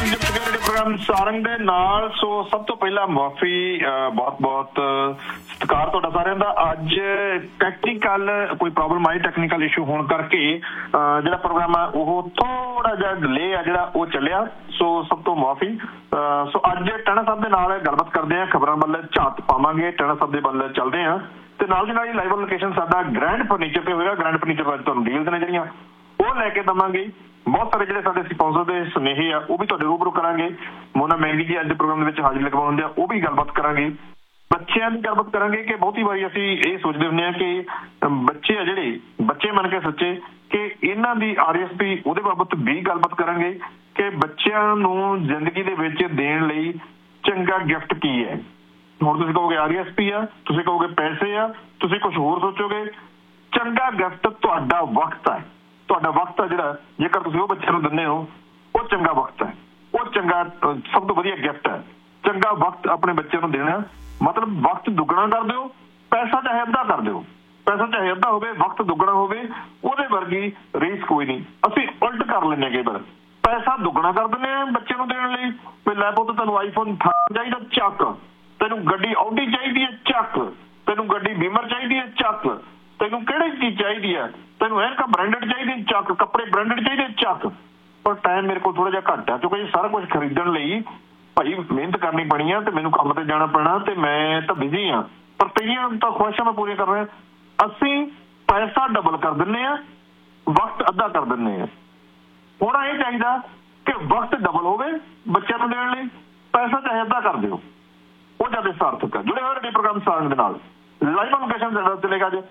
Programme Sarang ਦੇ ਨਾਲ। ਸੋ ਸਭ ਤੋਂ ਪਹਿਲਾਂ ਮੁਆਫੀ, ਬਹੁਤ ਬਹੁਤ ਸਤਿਕਾਰ ਤੁਹਾਡਾ ਸਾਰਿਆਂ ਦਾ। ਅੱਜ ਟੈਕਨੀਕਲ ਕੋਈ ਪ੍ਰੋਬਲਮ ਆਈ, ਟੈਕਨੀਕਲ ਇਸ਼ੂ ਹੋਣ ਕਰਕੇ ਜਿਹੜਾ ਪ੍ਰੋਗਰਾਮ ਆ ਉਹ ਥੋੜਾ ਜਿਹਾ ਡਿਲੇ ਆ ਜਿਹੜਾ ਉਹ ਚੱਲਿਆ। ਸੋ ਸਭ ਤੋਂ ਮੁਆਫੀ। ਸੋ ਅੱਜ ਟਾਣਾ ਸਾਹਿਬ ਦੇ ਨਾਲ ਗੱਲਬਾਤ ਕਰਦੇ ਹਾਂ, ਖਬਰਾਂ ਵੱਲ ਝਾਤ ਪਾਵਾਂਗੇ, ਟਾਣਾ ਸਾਹਿਬ ਦੇ ਵੱਲ ਚੱਲਦੇ ਹਾਂ ਤੇ ਨਾਲ ਦੀ ਨਾਲ ਹੀ ਲਾਈਵ ਲੋਕੇਸ਼ਨ ਸਾਡਾ ਗ੍ਰੈਂਡ ਫਰਨੀਚਰ ਤੇ ਹੋਏਗਾ। ਗ੍ਰੈਂਡ ਫਰਨੀਚਰ ਅੱਜ ਤੁਹਾਨੂੰ ਡੀਲਸ ਨੇ ਜਿਹੜੀਆਂ ਉਹ ਲੈ ਕੇ ਦੇਵਾਂਗੇ। ਬਹੁਤ ਸਾਰੇ ਜਿਹੜੇ ਸਾਡੇ ਸਪਾਂਸਰ ਦੇ ਸੁਨੇਹੇ ਆ ਉਹ ਵੀ ਤੁਹਾਡੇ ਰੂਬਰੂ ਕਰਾਂਗੇ। ਮੋਨਾ ਮਹਿੰਗੀ ਜੀ ਅੱਜ ਦੇ ਪ੍ਰੋਗਰਾਮ ਦੇ ਵਿੱਚ ਹਾਜ਼ਰੀ ਲਗਵਾਉਣ ਦੇ ਆ, ਉਹ ਵੀ ਗੱਲਬਾਤ ਕਰਾਂਗੇ। ਬੱਚਿਆਂ ਦੀ ਗੱਲਬਾਤ ਕਰਾਂਗੇ ਕਿ ਬਹੁਤੀ ਵਾਰੀ ਅਸੀਂ ਇਹ ਸੋਚਦੇ ਹੁੰਦੇ ਹਾਂ ਕਿ ਬੱਚੇ ਆ ਜਿਹੜੇ ਬੱਚੇ ਮੰਨ ਕੇ ਸੱਚੇ, ਕਿ ਇਹਨਾਂ ਦੀ RSP ਉਹਦੇ ਬਾਬਤ ਵੀ ਗੱਲਬਾਤ ਕਰਾਂਗੇ ਕਿ ਬੱਚਿਆਂ ਨੂੰ ਜ਼ਿੰਦਗੀ ਦੇ ਵਿੱਚ ਦੇਣ ਲਈ ਚੰਗਾ ਗਿਫਟ ਕੀ ਹੈ। ਹੁਣ ਤੁਸੀਂ ਕਹੋਗੇ RSP ਆ, ਤੁਸੀਂ ਕਹੋਗੇ ਪੈਸੇ ਆ, ਤੁਸੀਂ ਕੁਝ ਹੋਰ ਸੋਚੋਗੇ। ਚੰਗਾ ਗਿਫਟ ਤੁਹਾਡਾ ਵਕਤ ਹੈ। ਤੁਹਾਡਾ ਵਕਤ ਆ ਜਿਹੜਾ, ਜੇਕਰ ਤੁਸੀਂ ਉਹ ਬੱਚਿਆਂ ਨੂੰ ਦਿੰਦੇ ਹੋ, ਉਹ ਚੰਗਾ ਵਕਤ ਹੈ, ਉਹ ਚੰਗਾ ਸਭ ਤੋਂ ਵਧੀਆ ਗਿਫਟ ਹੈ। ਚੰਗਾ ਵਕਤ ਆਪਣੇ ਬੱਚਿਆਂ ਨੂੰ ਦੇਣਾ, ਮਤਲਬ ਵਕਤ ਦੁੱਗਣਾ ਕਰ ਦਿਓ, ਪੈਸਾ ਚਾਹੇ ਅੱਧਾ ਕਰ ਦਿਓ। ਪੈਸਾ ਚਾਹੇ ਅੱਧਾ ਹੋਵੇ, ਵਕਤ ਦੁੱਗਣਾ ਹੋਵੇ, ਉਹਦੇ ਵਰਗੀ ਰੀਸ ਕੋਈ ਨਹੀਂ। ਅਸੀਂ ਉਲਟ ਕਰ ਲੈਂਦੇ ਕਈ ਵਾਰ, ਪੈਸਾ ਦੁੱਗਣਾ ਕਰ ਦਿੰਦੇ ਹਾਂ ਬੱਚੇ ਨੂੰ ਦੇਣ ਲਈ। ਵੀ ਲੈ ਪੁੱਤ ਤੈਨੂੰ iPhone ਚਾਹੀਦਾ, ਚੱਕ। ਤੈਨੂੰ ਗੱਡੀ Audi ਚਾਹੀਦੀ ਹੈ, ਚੱਕ। ਤੈਨੂੰ ਗੱਡੀ ਬੀਮਰ ਚਾਹੀਦੀ ਹੈ, ਚੱਕ। ਤੈਨੂੰ ਕਿਹੜੀ ਚੀਜ਼ ਚਾਹੀਦੀ ਹੈ, ਤੈਨੂੰ ਐਨਕਾਂ ਬ੍ਰਾਂਡਡ ਚਾਹੀਦੀ, ਚੱਕ। ਕੱਪੜੇ ਬ੍ਰਾਂਡਡ ਚਾਹੀਦੇ, ਚੱਕ। ਪਰ ਟਾਈਮ ਮੇਰੇ ਕੋਲ ਥੋੜਾ ਜਿਹਾ ਘੱਟ ਹੈ, ਕਿਉਂਕਿ ਸਾਰਾ ਕੁਝ ਖਰੀਦਣ ਲਈ ਭਾਈ ਮਿਹਨਤ ਕਰਨੀ ਪੈਣੀ ਆ ਤੇ ਮੈਨੂੰ ਕੰਮ ਤੇ ਜਾਣਾ ਪੈਣਾ ਤੇ ਮੈਂ ਤਾਂ ਬਿਜ਼ੀ ਹਾਂ। ਪਰ ਤੇਰੀਆਂ ਤਾਂ ਖੁਆਇਸ਼ਾਂ ਮੈਂ ਪੂਰੀਆਂ ਕਰ ਰਿਹਾ। ਅਸੀਂ ਪੈਸਾ ਡਬਲ ਕਰ ਦਿੰਦੇ ਹਾਂ, ਵਕਤ ਅੱਧਾ ਕਰ ਦਿੰਦੇ ਹਾਂ। ਹੋਣਾ ਇਹ ਚਾਹੀਦਾ ਕਿ ਵਕਤ ਡਬਲ ਹੋਵੇ ਬੱਚਿਆਂ ਨੂੰ ਦੇਣ ਲਈ, ਪੈਸਾ ਚਾਹੇ ਅੱਧਾ ਕਰ ਦਿਓ, ਉਹ ਜ਼ਿਆਦਾ ਸਾਰਥਕ ਹੈ। ਜੁੜੇ ਹੋਏ ਸਾਡੇ ਪ੍ਰੋਗਰਾਮ ਸਾਰੰਗ ਦੇ ਨਾਲ। ਲਾਈਵ ਲੋਕੇਸ਼ਨ ਦੇ ਚਲੇਗਾ ਅੱਜ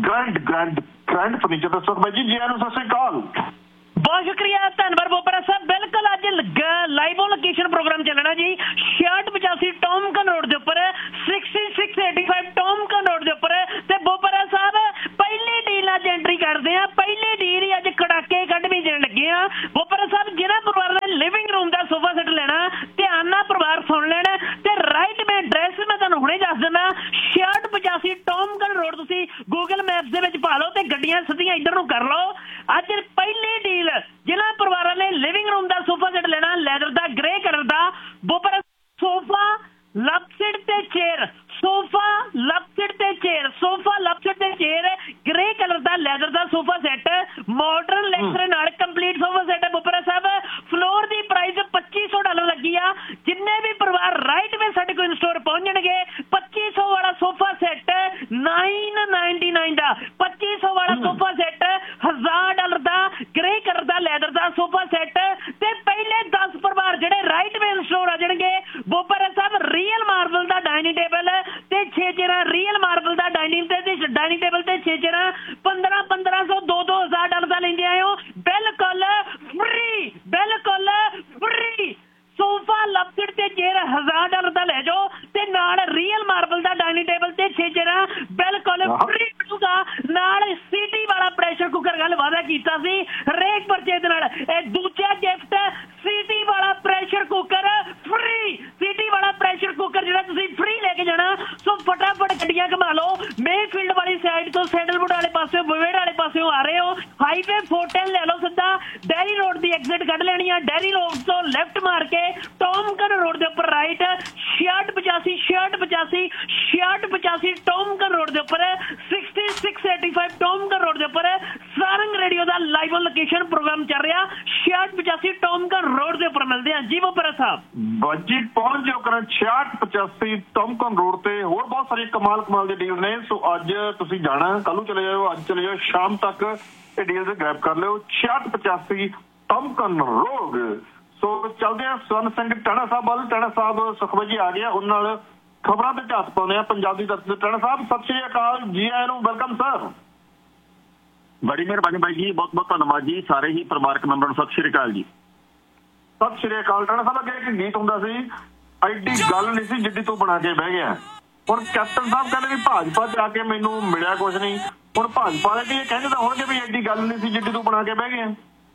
ਗ੍ਰੈਂਡ ਫਰਨੀਚਰ ਦਾ। ਸੁਖਬਾਈ ਜੀ ਜੀ ਆਇਆਂ ਨੂੰ, ਸਤਿ ਸ਼੍ਰੀ ਅਕਾਲ। ਬਹੁਤ ਸ਼ੁਕਰੀਆ, ਧੰਨਵਾਦ ਬੋਪਰਾ ਸਾਹਿਬ। ਬਿਲਕੁਲ ਅੱਜ ਲਾਈਵ ਲੋਕੇਸ਼ਨ ਪ੍ਰੋਗਰਾਮ ਚੱਲਣਾ ਜੀ 6685 ਟੌਮਕਨ ਰੋਡ ਦੇ ਉੱਪਰ, 6685 ਟੌਮਕਨ ਰੋਡ ਦੇ ਉੱਪਰ। ਤੇ ਬੋਪਰਾ ਸਾਹਿਬ ਪਹਿਲੀ ਡੀਲ ਅੱਜ ਐਂਟਰੀ ਕਰਦੇ ਆ, ਪਹਿਲੀ ਡੀਲ ਹੀ ਅੱਜ ਕੜਾਕੇ ਕੱਢਵੀਂ ਦੇਣ ਲੱਗੇ ਆ। ਬੋਪਰਾ ਸਾਹਿਬ ਜਿਹਨਾਂ ਪਰਿਵਾਰ ਨੇ ਲਿਵਿੰਗ ਰੂਮ ਦਾ ਸੋਫਾ ਸੈੱਟ ਲੈਣਾ, ਧਿਆਨ ਨਾਲ ਪਰਿਵਾਰ ਸੁਣ ਲੈਣਾ ਤੇ ਰਾਈਟ ਮੈਂ ਐਡਰੈਸ ਮੈਂ ਤੁਹਾਨੂੰ ਹੁਣੇ ਦੱਸ ਦਿੰਦਾ। 6685 ਟੌਮਕਨ ਰੋਡ ਤੁਸੀਂ ਗੂਗਲ ਮੈਪਸ ਦੇ ਵਿੱਚ ਪਾ ਲਓ ਤੇ ਗੱਡੀਆਂ ਸਿੱਧੀਆਂ ਇੱਧਰ ਨੂੰ ਕਰ ਲਓ। ਅੱਜ ਪਹਿਲੀ ਡੀਲ ਜਿਹਨਾਂ ਪਰਿਵਾਰਾਂ ਨੇ ਲਿਵਿੰਗ ਰੂਮ ਦਾ ਸੋਫਾ ਸੈੱਟ ਲੈਣਾ, ਲੈਦਰ ਦਾ, ਗ੍ਰੇ ਕਲਰ ਦਾ, ਬੋਪਰ ਸੋਫਾ, ਲਵਸੀਟ ਤੇ ਚੇਅਰ, ਸੋਫਾ ਲਵਸੀਟ ਤੇ ਚੇਅਰ, ਸੋਫਾ ਲਵਸੀਟ ਤੇ ਚੇਅਰ, ਗ੍ਰੇ ਕਲਰ ਦਾ ਲੈਦਰ ਦਾ ਸੋਫਾ ਸੈੱਟ, ਮਾਡਰਨ ਲੈਕਚਰ ਨਾਲ ਕੰਪਲੀਟ ਸੋਫਾ ਸੈੱਟ ਹੈ। ਬੋਪਰਾ ਸਾਹਿਬ ਫਲੋਰ ਦੀ ਪ੍ਰਾਈਸ $2500 ਲੱਗੀ ਆ। ਜਿੰਨੇ ਵੀ ਪਰਿਵਾਰ ਰਾਈਟ ਵੇ ਸਾਡੇ ਕੋਲ ਸਟੋਰ ਪਹੁੰਚਣਗੇ 2500 ਵਾਲਾ ਸੋਫਾ ਸੈੱਟ 999 ਦਾ, 2500 ਵਾਲਾ ਸੋਫਾ ਸੈੱਟ $1000 ਦਾ ਗ੍ਰੇ ਕਲਰ ਦਾ ਲੈਦਰ ਦਾ ਸੋਫਾ ਸੈੱਟ। ਤੇ ਪਹਿਲੇ 10 ਪਰਿਵਾਰ ਜਿਹੜੇ ਰਾਈਟ ਵੇ ਸਟੋਰ ਆ ਜਾਣਗੇ, ਬੋਪਰਾ ਸਾਹਿਬ ਰੀਅਲ ਮਾਰਬਲ ਦਾ ਡਾਈਨਿੰਗ ਟੇਬਲ ਤੇ 6 ਚੇਅਰਾਂ, ਰੀਅਲ ਮਾਰਬਲ ਦਾ ਡਾਈਨਿੰਗ ਟੇਬਲ ਤੇ 6 ਚੇਅਰਾਂ 1500 $2000 ਦਾ ਲੈਂਦੇ ਆਇਓ। ਬਿਲਕੁਲ ਫ੍ਰੀ, ਬਿਲਕੁਲ ਫ੍ਰੀ। ਸੋਫਾ ਲਵਸੀਟ ਤੇ ਚੇਅਰ $1000 ਦਾ ਲੈ ਜਾਓ ਤੇ ਨਾਲ ਰੀਅਲ ਮਾਰਬਲ ਦਾ ਡਾਈਨਿੰਗ ਟੇਬਲ ਤੇ 6 ਚੇਅਰਾਂ ਬਿਲਕੁਲ ਫ੍ਰੀ ਮਿਲੂਗਾ। ਨਾਲ ਸੀਟੀ ਵਾਲਾ ਪ੍ਰੈਸ਼ਰ ਕੁੱਕਰ, ਗੱਲ ਵਾਅਦਾ ਕੀਤਾ ਸੀ ਹਰੇਕ ਪਰਚੇਜ ਦੇ ਨਾਲ। ਇਹ ਦੂਜਾ ਗਿਫਟ ਸੀਟੀ ਵਾਲਾ ਪ੍ਰੈਸ਼ਰ ਕੁੱਕਰ ਫ੍ਰੀ। ਸੀਟੀ ਵਾਲਾ ਪ੍ਰੈਸ਼ਰ ਕੁੱਕਰ ਜਿਹੜਾ ਤੁਸੀਂ ਫ੍ਰੀ ਲੈ ਕੇ ਜਾਣਾ। ਸੋ ਫਟਾਫਟ ਗੱਡੀਆਂ ਘੁਮਾ ਲਓ। ਮੇਫੀਲਡ ਵਾਲੀ ਸਾਈਡ ਤੋਂ, ਸੈਂਡਲਵੁੱਡ ਵਾਲੇ ਪਾਸੇ, ਬਵੇੜ ਵਾਲੇ ਪਾਸਿਓਂ ਆ ਰਹੇ ਹੋ, ਹਾਈਵੇ 410 ਲੈ ਲਓ ਸਿੱਧਾ। ਡੈਰੀ ਰੋਡ ਦੀ ਐਗਜ਼ਿਟ ਕੱਢ ਲੈਣੀ ਆ, ਡੈਰੀ ਰੋਡ ਤੋਂ ਲੈਫਟ ਮਾਰ ਕੇ ਟੌਮਕਨ ਰੋਡ ਦੇ ਉੱਪਰ ਰਾਈਟ 6685 ਟੌਮਕਨ ਰੋਡ ਦੇ ਉੱਪਰ, 6685 ਟੌਮਕਨ ਰੋਡ ਦੇ ਉੱਪਰ ਸਾਰੰਗ ਰੇਡੀਓ ਦਾ ਲਾਈਵ ਲੋਕੇਸ਼ਨ ਪ੍ਰੋਗਰਾਮ ਚੱਲ ਰਿਹਾ। 6685 ਟੌਮਕਨ ਰੋਡ ਦੇ ਉੱਪਰ ਮਿਲਦੇ ਆ ਜੀ ਬੋਪਰਾ ਸਾਹਿਬ। ਬਾਜੀ ਪਹੁੰਚ ਜਾਓ ਕਰਨ 6685 ਟੌਮਕਨ ਰੋਡ ਤੇ। ਹੋਰ ਬਹੁਤ ਸਾਰੀ ਕਮਾਲ ਦੀ ਡੀਲ ਨੇ। ਸੋ ਅੱਜ ਤੁਸੀਂ ਜਾਣਾ, ਕੱਲ ਨੂੰ ਚਲੇ ਜਾਓ, ਅੱਜ ਚਲੇ ਜਾਓ, ਸ਼ਾਮ ਤੱਕ ਇਹ ਡੀਲ ਗ੍ਰੈਬ ਕਰ ਲਿਓ। 6685 ਟੌਮਕਨ ਰੋਡ। ਸੋ ਚੱਲਦੇ ਆ ਸਵਰਨ ਸਿੰਘ ਟਾਣਾ ਸਾਹਿਬ ਵੱਲ। ਟਾਣਾ ਸਾਹਿਬ ਸੁਖਬਾਈ ਜੀ ਆ ਗਿਆ, ਉਹਨਾਂ ਨਾਲ ਖਬਰਾਂ ਤੇ ਝਾਤ ਪਾਉਂਦੇ ਆ ਪੰਜਾਬ ਦੀ ਧਰਤੀ ਤੇ। ਟਾਣਾ ਸਾਹਿਬ ਸਤਿ ਸ਼੍ਰੀ ਅਕਾਲ, ਜੀ ਆਇਆਂ ਨੂੰ, ਵੈਲਕਮ ਸਰ। ਬੜੀ ਮਿਹਰਬਾਨੀ ਬਾਈ ਜੀ, ਬਹੁਤ ਬਹੁਤ ਧੰਨਵਾਦ ਜੀ। ਸਾਰੇ ਹੀ ਪਰਿਵਾਰਕ ਮੈਂਬਰਾਂ ਨੂੰ ਸਤਿ ਸ਼੍ਰੀ ਅਕਾਲ ਜੀ। ਸਤਿ ਸ਼੍ਰੀ ਅਕਾਲ। ਟਾਣਾ ਸਾਹਿਬ ਅੱਗੇ ਇੱਕ ਗੀਤ ਹੁੰਦਾ ਸੀ, ਐਡੀ ਗੱਲ ਨਹੀਂ ਸੀ ਜਿੱਡੀ ਤੂੰ ਬਣਾ ਕੇ ਬਹਿ ਗਿਆ। ਹੁਣ ਕੈਪਟਨ ਸਾਹਿਬ ਕਹਿੰਦੇ ਵੀ ਭਾਜਪਾ ਚ ਆ ਕੇ ਮੈਨੂੰ ਮਿਲਿਆ ਕੁਛ ਨਹੀਂ। ਹੁਣ ਭਾਜਪਾ ਵਾਲੇ ਵੀ ਇਹ ਕਹਿੰਦੇ ਤਾਂ ਹੋਣਗੇ ਵੀ ਐਡੀ ਗੱਲ ਨਹੀਂ ਸੀ ਜਿੱਡੀ ਤੂੰ ਬਣਾ ਕੇ ਬਹਿ ਗਿਆ।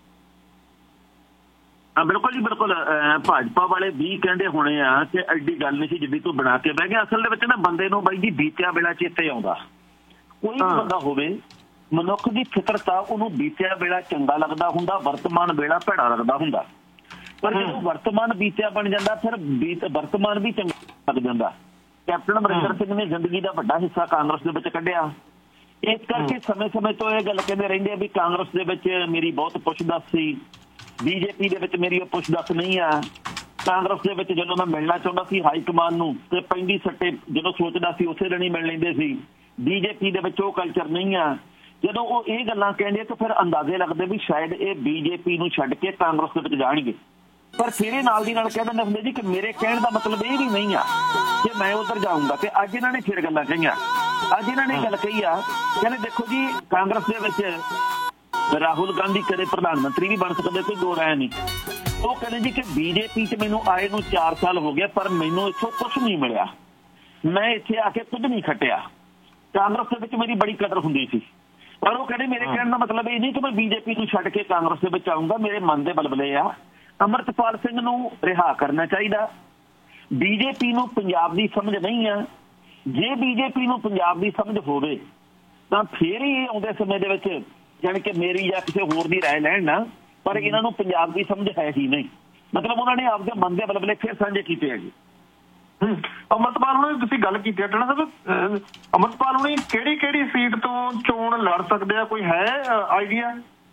ਬਿਲਕੁਲ ਜੀ, ਬਿਲਕੁਲ। ਭਾਜਪਾ ਵਾਲੇ ਵੀ ਕਹਿੰਦੇ ਹੋਣੇ ਆ ਕਿ ਐਡੀ ਗੱਲ ਨਹੀਂ ਸੀ ਜਿੱਡੀ ਤੂੰ ਬਣਾ ਕੇ ਬਹਿ ਗਿਆ। ਅਸਲ ਦੇ ਵਿੱਚ ਨਾ ਬੰਦੇ ਨੂੰ ਬਾਈ ਜੀ ਬੀਤਿਆ ਵੇਲਾ ਚੇਤੇ ਆਉਂਦਾ। ਕੋਈ ਵੀ ਬੰਦਾ ਹੋਵੇ, ਮਨੁੱਖ ਦੀ ਫਿਤਰਤ ਆ, ਉਹਨੂੰ ਬੀਤਿਆ ਵੇਲਾ ਚੰਗਾ ਲੱਗਦਾ ਹੁੰਦਾ, ਵਰਤਮਾਨ ਵੇਲਾ ਭੈੜਾ ਲੱਗਦਾ ਹੁੰਦਾ। ਪਰ ਜਦੋਂ ਵਰਤਮਾਨ ਬੀਤਿਆ ਬਣ ਜਾਂਦਾ ਫਿਰ ਵਰਤਮਾਨ ਵੀ ਚੰਗਾ ਲੱਗ ਜਾਂਦਾ। ਕੈਪਟਨ ਅਮਰਿੰਦਰ ਸਿੰਘ ਨੇ ਜ਼ਿੰਦਗੀ ਦਾ ਵੱਡਾ ਹਿੱਸਾ ਕਾਂਗਰਸ ਦੇ ਵਿੱਚ ਕੱਢਿਆ, ਇਸ ਕਰਕੇ ਸਮੇਂ-ਸਮੇਂ ਤੋਂ ਇਹ ਗੱਲ ਕਹਿੰਦੇ ਰਹਿੰਦੇ ਆ ਵੀ ਕਾਂਗਰਸ ਦੇ ਵਿੱਚ ਮੇਰੀ ਬਹੁਤ ਪੁੱਛ-ਦੱਸ ਸੀ, ਬੀਜੇਪੀ ਦੇ ਵਿੱਚ ਮੇਰੀ ਉਹ ਪੁੱਛ-ਦੱਸ ਨਹੀਂ ਆ। ਕਾਂਗਰਸ ਦੇ ਵਿੱਚ ਜਦੋਂ ਮੈਂ ਮਿਲਣਾ ਚਾਹੁੰਦਾ ਸੀ ਹਾਈ ਕਮਾਨ ਨੂੰ ਤੇ ਪੈਂਦੀ ਸੱਟੇ ਜਦੋਂ ਸੋਚਦਾ ਸੀ ਉਸੇ ਦਿਨ ਹੀ ਮਿਲ ਲੈਂਦੇ ਸੀ। ਬੀਜੇਪੀ ਦੇ ਵਿੱਚ ਉਹ ਕਲਚਰ ਨਹੀਂ ਆ। ਜਦੋਂ ਉਹ ਇਹ ਗੱਲਾਂ ਕਹਿੰਦੇ ਤਾਂ ਫਿਰ ਅੰਦਾਜ਼ੇ ਲੱਗਦੇ ਵੀ ਸ਼ਾਇਦ ਇਹ ਬੀਜੇਪੀ ਨੂੰ ਛੱਡ ਕੇ ਕਾਂਗਰਸ ਦੇ ਵਿੱਚ ਜਾਣਗੇ। ਪਰ ਫਿਰ ਇਹ ਨਾਲ ਦੀ ਨਾਲ ਕਹਿ ਦਿੰਦੇ ਹੁੰਦੇ ਜੀ ਕਿ ਮੇਰੇ ਕਹਿਣ ਦਾ ਮਤਲਬ ਇਹ ਵੀ ਨਹੀਂ ਆ ਕਿ ਮੈਂ ਉੱਧਰ ਜਾਊਂਗਾ। ਤੇ ਅੱਜ ਇਹਨਾਂ ਨੇ ਫਿਰ ਗੱਲਾਂ ਕਹੀਆਂ। ਅੱਜ ਇਹਨਾਂ ਨੇ ਗੱਲ ਕਹੀ ਆ, ਕਹਿੰਦੇ ਦੇਖੋ ਜੀ ਕਾਂਗਰਸ ਦੇ ਵਿੱਚ ਰਾਹੁਲ ਗਾਂਧੀ ਕਦੇ ਪ੍ਰਧਾਨ ਮੰਤਰੀ ਵੀ ਬਣ ਸਕਦੇ, ਕੋਈ ਦੋ ਰਾਏ ਨਹੀਂ। ਉਹ ਕਹਿੰਦੇ ਜੀ ਕਿ ਬੀਜੇਪੀ 'ਚ ਮੈਨੂੰ ਆਏ ਨੂੰ 4 ਸਾਲ ਹੋ ਗਏ ਪਰ ਮੈਨੂੰ ਇੱਥੋਂ ਕੁਛ ਨਹੀਂ ਮਿਲਿਆ, ਮੈਂ ਇੱਥੇ ਆ ਕੇ ਕੁਝ ਨਹੀਂ ਖੱਟਿਆ। ਕਾਂਗਰਸ ਦੇ ਵਿੱਚ ਮੇਰੀ ਬੜੀ ਕਦਰ ਹੁੰਦੀ ਸੀ, ਪਰ ਉਹ ਕਹਿੰਦੇ ਮੇਰੇ ਕਹਿਣ ਦਾ ਮਤਲਬ ਇਹ ਨਹੀਂ ਕਿ ਮੈਂ ਬੀਜੇਪੀ ਨੂੰ ਛੱਡ ਕੇ ਕਾਂਗਰਸ ਦੇ ਵਿੱਚ ਆਊਂਗਾ। ਮੇਰੇ ਮਨ ਦੇ ਬਲਬਲੇ ਆ ਅਮਰਤਪਾਲ ਸਿੰਘ ਨੂੰ ਰਿਹਾ ਕਰਨਾ ਚਾਹੀਦਾ। ਬੀਜੇਪੀ ਨੂੰ ਪੰਜਾਬ ਦੀ ਸਮਝ ਨਹੀਂ ਆ। ਜੇ ਬੀਜੇਪੀ ਨੂੰ ਪੰਜਾਬ ਦੀ ਸਮਝ ਹੋਵੇ ਤਾਂ ਫਿਰ ਹੀ ਆਉਂਦੇ ਸਮੇਂ ਦੇ ਵਿੱਚ ਜਾਣੀ ਕਿ ਮੇਰੀ ਜਾਂ ਕਿਸੇ ਹੋਰ ਦੀ ਰਾਏ ਲੈਣ ਨਾ, ਪਰ ਇਹਨਾਂ ਨੂੰ ਪੰਜਾਬ ਦੀ ਸਮਝ ਹੈ ਹੀ ਨਹੀਂ। ਮਤਲਬ ਉਹਨਾਂ ਨੇ ਆਪਦੇ ਮਨ ਦੇ ਬਲਬਲੇ ਫਿਰ ਸਾਂਝੇ ਕੀਤੇ ਹੈਗੇ। ਅਮਰਤਪਾਲ ਹੁਣੀ ਤੁਸੀਂ ਗੱਲ ਕੀਤੀ ਟਣਾ ਸਾਹਿਬ, ਅਮਰਤਪਾਲ ਹੁਣੀ ਕਿਹੜੀ ਸੀਟ ਤੋਂ ਚੋਣ ਲੜ ਸਕਦੇ ਆ, ਕੋਈ ਹੈ ਆਈਡੀਆ?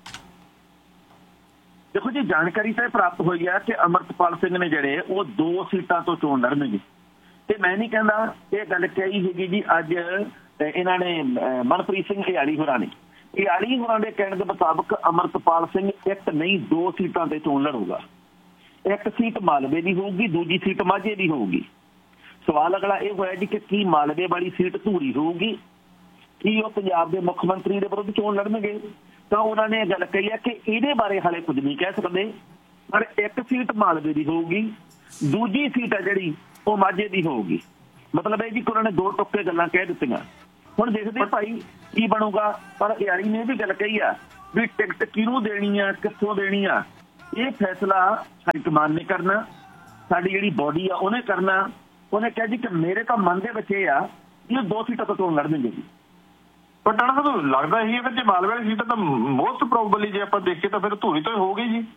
ਦੇਖੋ ਜੀ ਜਾਣਕਾਰੀ ਤਾਂ ਪ੍ਰਾਪਤ ਹੋਈ ਹੈ ਕਿ ਅਮਰਤਪਾਲ ਸਿੰਘ ਨੇ ਜਿਹੜੇ ਉਹ 2 ਸੀਟਾਂ ਤੋਂ ਚੋਣ ਲੜਨਗੇ। ਤੇ ਮੈਂ ਨਹੀਂ ਕਹਿੰਦਾ ਇਹ ਗੱਲ ਕਹੀ ਹੈਗੀ ਜੀ ਅੱਜ ਇਹਨਾਂ ਨੇ ਮਨਪ੍ਰੀਤ ਸਿੰਘ ਇਆਲੀ ਹੋਰਾਂ ਨੇ। ਇਆਲੀ ਹੋਰਾਂ ਦੇ ਕਹਿਣ ਦੇ ਮੁਤਾਬਕ ਅਮਰਤਪਾਲ ਸਿੰਘ 1 ਨਹੀਂ 2 ਸੀਟਾਂ ਤੇ ਚੋਣ ਲੜੂਗਾ। 1 ਸੀਟ ਮਾਲਵੇ ਦੀ ਹੋਊਗੀ, ਦੂਜੀ ਸੀਟ ਮਾਝੇ ਦੀ ਹੋਊਗੀ। ਸਵਾਲ ਅਗਲਾ ਇਹ ਹੋਇਆ ਜੀ ਕਿ ਕੀ ਮਾਲਵੇ ਵਾਲੀ ਸੀਟ ਧੂਰੀ ਹੋਊਗੀ, ਕੀ ਉਹ ਪੰਜਾਬ ਦੇ ਮੁੱਖ ਮੰਤਰੀ ਦੇ ਵਿਰੁੱਧ ਚੋਣ ਲੜਨਗੇ? ਤਾਂ ਉਹਨਾਂ ਨੇ ਇਹ ਗੱਲ ਕਹੀ ਹੈ ਕਿ ਇਹਦੇ ਬਾਰੇ ਹਾਲੇ ਕੁਝ ਨਹੀਂ ਕਹਿ ਸਕਦੇ, ਪਰ 1 ਸੀਟ ਮਾਲਵੇ ਦੀ ਹੋਊਗੀ, ਦੂਜੀ ਸੀਟ ਹੈ ਜਿਹੜੀ ਉਹ ਮਾਝੇ ਦੀ ਹੋਊਗੀ। ਮਤਲਬ ਇਹ ਜੀ ਕਿ ਉਹਨਾਂ ਨੇ 2 ਟੁੱਕੇ ਗੱਲਾਂ ਕਹਿ ਦਿੱਤੀਆਂ। ਹੁਣ ਦੇਖਦੇ ਭਾਈ ਕੀ ਬਣੂਗਾ। ਪਰ ਯਾਰੀ ਨੇ ਇਹ ਵੀ ਗੱਲ ਕਹੀ ਆ ਵੀ ਟਿਕਟ ਕਿਹਨੂੰ ਦੇਣੀ ਆ, ਕਿੱਥੋਂ ਦੇਣੀ ਆ, ਇਹ ਫੈਸਲਾ ਹਾਈ ਕਮਾਨ ਨੇ ਕਰਨਾ, ਸਾਡੀ ਜਿਹੜੀ ਬੋਡੀ ਆ ਉਹਨੇ ਕਰਨਾ। ਉਹਨੇ ਕਿਹਾ ਜੀ ਕਿ ਮੇਰੇ ਤਾਂ ਮਨ ਦੇ ਵਿੱਚ ਇਹ ਆ ਕਿ 2 ਸੀਟਾਂ ਤੋਂ ਚੋਣ ਲੜਨਗੇ ਜੀ। ਪਰ ਟਾਣਾ ਸਾਹਿਬ ਲੱਗਦਾ ਇਹੀ ਹੈ ਜੇ ਮਾਲਵੇ ਵਾਲੀ ਸੀਟ ਤਾਂ ਮੋਸਟ ਪ੍ਰੋਬੇਬਲੀ ਜੇ ਆਪਾਂ ਦੇਖੀਏ ਤਾਂ ਫਿਰ ਧੂਰੀ ਤੋਂ ਹੀ ਹੋਊਗੀ ਜੀ।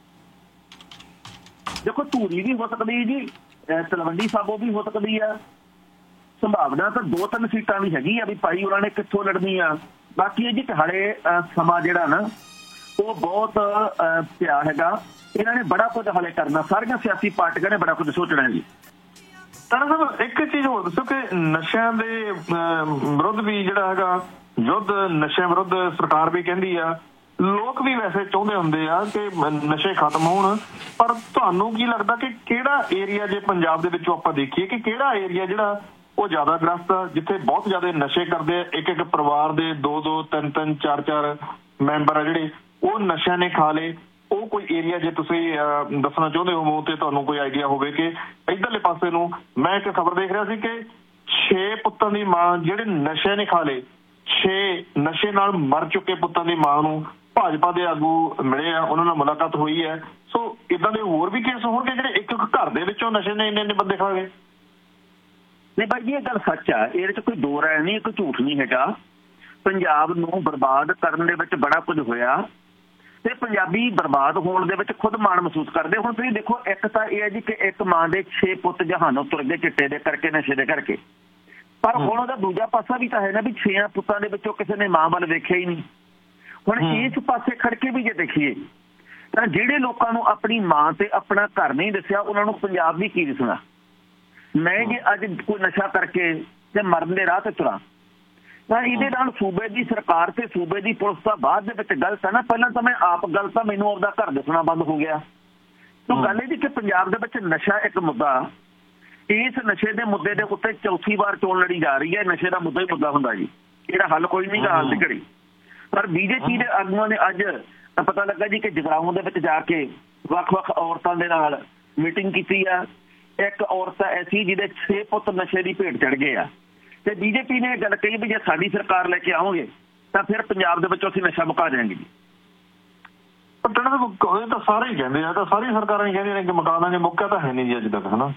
ਦੇਖੋ ਧੂਰੀ ਵੀ ਹੋ ਸਕਦੀ ਜੀ, ਤਲਵੰਡੀ ਸਾਬੋ ਵੀ ਹੋ ਸਕਦੀ ਆ। ਸੰਭਾਵਨਾ ਤਾਂ 2-3 ਸੀਟਾਂ ਵੀ ਹੈਗੀ ਆ ਵੀ ਭਾਈ ਉਹਨਾਂ ਨੇ ਕਿੱਥੋਂ ਲੜਨੀ ਆ। ਬਾਕੀ ਇਹ ਜੀ ਹਾਲੇ ਸਮਾਂ ਜਿਹੜਾ ਨਾ ਉਹ ਬਹੁਤ ਪਿਆ ਹੈਗਾ। ਇਹਨਾਂ ਨੇ ਬੜਾ ਕੁਝ ਹਾਲੇ ਕਰਨਾ, ਸਾਰੀਆਂ ਸਿਆਸੀ ਪਾਰਟੀਆਂ ਨੇ ਬੜਾ ਕੁਝ ਸੋਚਣਾ ਜੀ। ਟਾਣਾ ਸਾਹਿਬ ਇੱਕ ਚੀਜ਼ ਹੋਰ ਦੱਸੋ ਕਿ ਨਸ਼ਿਆਂ ਦੇ ਵਿਰੁੱਧ ਵੀ ਜਿਹੜਾ ਹੈਗਾ ਯੁੱਧ, ਨਸ਼ਿਆਂ ਵਿਰੁੱਧ ਸਰਕਾਰ ਵੀ ਕਹਿੰਦੀ ਆ, ਲੋਕ ਵੀ ਵੈਸੇ ਚਾਹੁੰਦੇ ਹੁੰਦੇ ਆ ਕਿ ਨਸ਼ੇ ਖਤਮ ਹੋਣ। ਪਰ ਤੁਹਾਨੂੰ ਕੀ ਲੱਗਦਾ ਕਿ ਕਿਹੜਾ ਏਰੀਆ ਜੇ ਪੰਜਾਬ ਦੇ ਵਿੱਚੋਂ ਆਪਾਂ ਦੇਖੀਏ ਕਿ ਕਿਹੜਾ ਏਰੀਆ ਜਿਹੜਾ ਉਹ ਜ਼ਿਆਦਾ ਗ੍ਰਸਤ ਆ, ਜਿੱਥੇ ਬਹੁਤ ਜ਼ਿਆਦਾ ਨਸ਼ੇ ਕਰਦੇ ਆ, ਇੱਕ ਪਰਿਵਾਰ ਦੇ 2-2, 3-3, 4-4 ਮੈਂਬਰ ਆ ਜਿਹੜੇ ਉਹ ਨਸ਼ਿਆਂ ਨੇ ਖਾ ਲਏ? ਉਹ ਕੋਈ ਏਰੀਆ ਜੇ ਤੁਸੀਂ ਦੱਸਣਾ ਚਾਹੁੰਦੇ ਹੋ ਤੇ ਤੁਹਾਨੂੰ ਕੋਈ ਆਈਡੀਆ ਹੋਵੇ ਕਿ ਇੱਧਰਲੇ ਪਾਸੇ ਨੂੰ। ਮੈਂ ਇੱਕ ਖਬਰ ਦੇਖ ਰਿਹਾ ਸੀ ਕਿ 6 ਪੁੱਤਾਂ ਦੀ ਮਾਂ ਜਿਹੜੇ ਨਸ਼ੇ ਨੇ ਖਾ ਲਏ, 6 ਨਸ਼ੇ ਨਾਲ ਮਰ ਚੁੱਕੇ ਪੁੱਤਾਂ ਦੀ ਮਾਂ ਨੂੰ ਭਾਜਪਾ ਦੇ ਆਗੂ ਮਿਲੇ ਆ, ਉਹਨਾਂ ਨਾਲ ਮੁਲਾਕਾਤ ਹੋਈ ਹੈ। ਸੋ ਇਦਾਂ ਦੇ ਹੋਰ ਵੀ ਕੇਸ ਹੋਣਗੇ ਜਿਹੜੇ ਇੱਕ ਘਰ ਦੇ ਵਿੱਚੋਂ ਨਸ਼ੇ ਨੇ ਇੰਨੇ ਬੰਦੇ ਖਾ ਗਏ? ਨਹੀਂ ਭਾਈ ਜੀ ਇਹ ਗੱਲ ਸੱਚ ਆ, ਇਹਦੇ 'ਚ ਕੋਈ ਦੋ ਰਾਏ ਨਹੀਂ, ਕੋਈ ਝੂਠ ਨਹੀਂ ਹੈਗਾ। ਪੰਜਾਬ ਨੂੰ ਬਰਬਾਦ ਕਰਨ ਦੇ ਵਿੱਚ ਬੜਾ ਕੁਝ ਹੋਇਆ ਤੇ ਪੰਜਾਬੀ ਬਰਬਾਦ ਹੋਣ ਦੇ ਵਿੱਚ ਖੁਦ ਮਾਣ ਮਹਿਸੂਸ ਕਰਦੇ। ਹੁਣ ਤੁਸੀਂ ਦੇਖੋ, ਇੱਕ ਤਾਂ ਇਹ ਹੈ ਜੀ ਕਿ ਇੱਕ ਮਾਂ ਦੇ 6 ਪੁੱਤ ਜਹਾਨੋਂ ਤੁਰ ਗਏ ਚਿੱਟੇ ਦੇ ਕਰਕੇ, ਨਸ਼ੇ ਦੇ ਕਰਕੇ। ਪਰ ਹੁਣ ਉਹਦਾ ਦੂਜਾ ਪਾਸਾ ਵੀ ਤਾਂ ਹੈ ਨਾ ਵੀ 6 ਪੁੱਤਾਂ ਦੇ ਵਿੱਚੋਂ ਕਿਸੇ ਨੇ ਮਾਂ ਵੱਲ ਵੇਖਿਆ ਹੀ ਨਹੀਂ। ਹੁਣ ਇਸ ਪਾਸੇ ਖੜ ਕੇ ਵੀ ਜੇ ਦੇਖੀਏ ਤਾਂ ਜਿਹੜੇ ਲੋਕਾਂ ਨੂੰ ਆਪਣੀ ਮਾਂ ਤੇ ਆਪਣਾ ਘਰ ਨਹੀਂ ਦੱਸਿਆ ਉਹਨਾਂ ਨੂੰ ਪੰਜਾਬ ਵੀ ਕੀ ਦੱਸਣਾ। ਮੈਂ ਜੇ ਅੱਜ ਕੋਈ ਨਸ਼ਾ ਕਰਕੇ ਤੇ ਮਰਨ ਦੇ ਰਾਹ ਤੇ ਤੁਰਾਂ ਤਾਂ ਇਹਦੇ ਨਾਲ ਸੂਬੇ ਦੀ ਸਰਕਾਰ ਤੇ ਸੂਬੇ ਦੀ ਪੁਲਿਸ ਤਾਂ ਬਾਅਦ ਦੇ ਵਿੱਚ ਗਲਤ ਹੈ ਨਾ। ਪਹਿਲਾਂ ਤਾਂ ਮੈਂ ਆਪ ਗਲਤ ਆ, ਮੈਨੂੰ ਆਪਦਾ ਘਰ ਦੱਸਣਾ ਬੰਦ ਹੋ ਗਿਆ। ਤਾਂ ਗੱਲ ਇਹ ਜੀ ਕਿ ਪੰਜਾਬ ਦੇ ਵਿੱਚ ਨਸ਼ਾ ਇੱਕ ਮੁੱਦਾ, ਇਸ ਨਸ਼ੇ ਦੇ ਮੁੱਦੇ ਦੇ ਉੱਤੇ ਚੌਥੀ ਵਾਰ ਚੋਣ ਲੜੀ ਜਾ ਰਹੀ ਹੈ। ਨਸ਼ੇ ਦਾ ਮੁੱਦਾ ਹੀ ਮੁੱਦਾ ਹੁੰਦਾ ਜੀ, ਇਹਦਾ ਹੱਲ ਕੋਈ ਨਹੀਂ ਗਾ ਹਾਲ ਦੀ ਘੜੀ। ਪਰ ਬੀਜੇਪੀ ਦੇ ਆਗੂਆਂ ਨੇ ਅੱਜ ਪਤਾ ਲੱਗਾ ਜੀ ਕਿ ਜਗਰਾਉਂ ਦੇ ਵਿੱਚ ਜਾ ਕੇ ਵੱਖ-ਵੱਖ ਔਰਤਾਂ ਦੇ ਨਾਲ ਮੀਟਿੰਗ ਕੀਤੀ ਆ। ਇੱਕ ਔਰਤ ਐਸੀ ਜਿਹਦੇ 6 ਪੁੱਤ ਨਸ਼ੇ ਦੀ ਭੇਟ ਚੜ ਗਏ ਆ ਤੇ ਬੀਜੇਪੀ ਨੇ ਇਹ ਗੱਲ ਕਹੀ ਵੀ ਜੇ ਸਾਡੀ ਸਰਕਾਰ ਲੈ ਕੇ ਆਓਗੇ ਤਾਂ ਫਿਰ ਪੰਜਾਬ ਦੇ ਵਿੱਚੋਂ ਅਸੀਂ ਨਸ਼ਾ ਮੁਕਾ ਦਿਆਂਗੇ ਜੀ। ਪਰ ਤਾਂ ਸਾਰੇ ਹੀ ਕਹਿੰਦੇ ਆ, ਤਾਂ ਸਾਰੀਆਂ ਸਰਕਾਰਾਂ ਹੀ ਕਹਿੰਦੀਆਂ ਨੇ ਕਿ ਮੁਕਾ ਦਾਂਗੇ, ਮੁੱਕਿਆ ਤਾਂ ਹੈ ਨਹੀਂ ਜੀ ਅੱਜ ਤੱਕ, ਹਨਾ?